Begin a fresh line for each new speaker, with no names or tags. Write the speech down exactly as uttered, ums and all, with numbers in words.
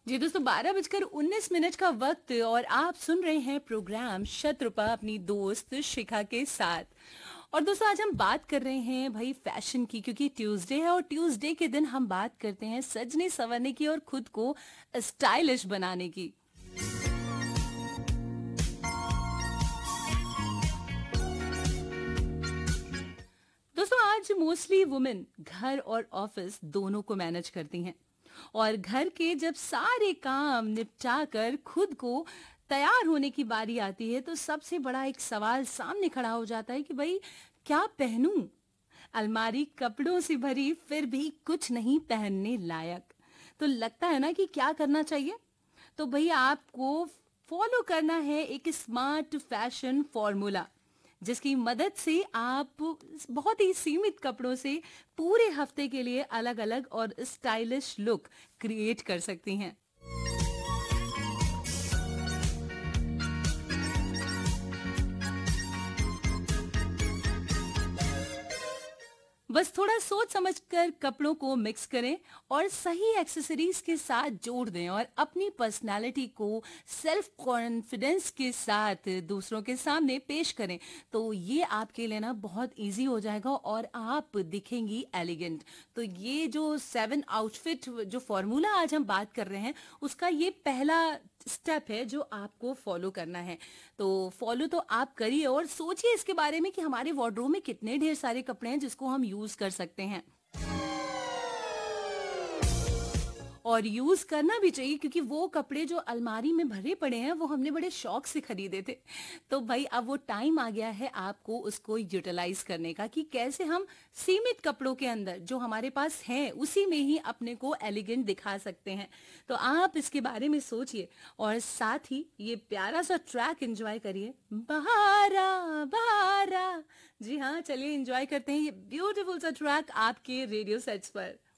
जी दोस्तों, बारह बजकर उन्नीस मिनट का वक्त और आप सुन रहे हैं प्रोग्राम शतरूपा अपनी दोस्त शिखा के साथ। और दोस्तों, आज हम बात कर रहे हैं भाई फैशन की, क्योंकि ट्यूसडे है और ट्यूसडे के दिन हम बात करते हैं सजने संवरने की और खुद को स्टाइलिश बनाने की। दोस्तों, आज मोस्टली वुमेन घर और ऑफिस दोनों को मैनेज करती हैं और घर के जब सारे काम निपटा कर खुद को तैयार होने की बारी आती है तो सबसे बड़ा एक सवाल सामने खड़ा हो जाता है कि भाई क्या पहनूं। अलमारी कपड़ों से भरी फिर भी कुछ नहीं पहनने लायक। तो लगता है ना कि क्या करना चाहिए। तो भैया आपको फॉलो करना है एक स्मार्ट फैशन फॉर्मूला, जिसकी मदद से आप बहुत ही सीमित कपड़ों से पूरे हफ्ते के लिए अलग अलग और स्टाइलिश लुक क्रिएट कर सकती हैं। बस थोड़ा सोच समझकर कपड़ों को मिक्स करें और सही एक्सेसरीज के साथ जोड़ दें और अपनी पर्सनालिटी को सेल्फ कॉन्फिडेंस के साथ दूसरों के सामने पेश करें। तो ये आपके लिए ना बहुत इजी हो जाएगा और आप दिखेंगी एलिगेंट। तो ये जो सेवन आउटफिट जो फॉर्मूला आज हम बात कर रहे हैं, उसका ये पहला स्टेप है जो आपको फॉलो करना है। तो फॉलो तो आप करिए और सोचिए इसके बारे में कि हमारे वार्डरोब में कितने ढेर सारे कपड़े हैं जिसको हम यूज कर सकते हैं और यूज करना भी चाहिए, क्योंकि वो कपड़े जो अलमारी में भरे पड़े हैं वो हमने बड़े शौक से खरीदे थे। तो भाई अब वो टाइम आ गया है आपको उसको यूटिलाइज करने का कि कैसे हम सीमित कपड़ों के अंदर जो हमारे पास हैं उसी में ही अपने को एलिगेंट दिखा सकते हैं। तो आप इसके बारे में सोचिए और साथ ही ये प्यारा सा ट्रैक एंजॉय करिए, बहारा बहारा। जी हाँ, चलिए एंजॉय करते हैं ये ब्यूटीफुल सा ट्रैक आपके रेडियो सेट्स पर।